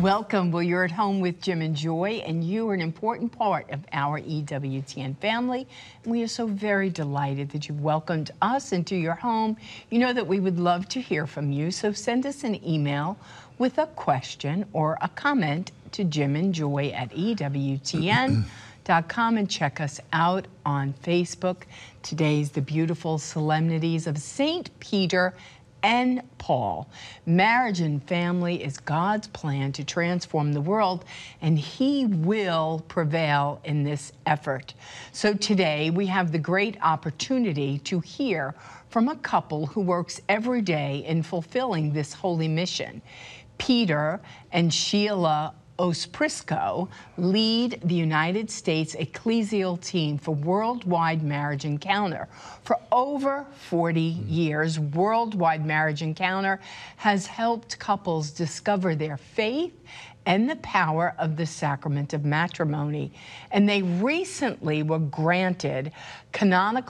Welcome. Well, you're at home with Jim and Joy, and you are an important part of our EWTN family. We are so very delighted that you've welcomed us into your home. You know that we would love to hear from you, so send us an email with a question or a comment to jimandjoy@EWTN.com and check us out on Facebook. Today's the beautiful solemnities of St. Peter and Paul. Marriage and family is God's plan to transform the world, and He will prevail in this effort. So today we have the great opportunity to hear from a couple who works every day in fulfilling this holy mission. Peter and Sheila Osprisco lead the United States Ecclesial Team for Worldwide Marriage Encounter. For over 40 years, Worldwide Marriage Encounter has helped couples discover their faith and the power of the sacrament of matrimony. And they recently were granted canonical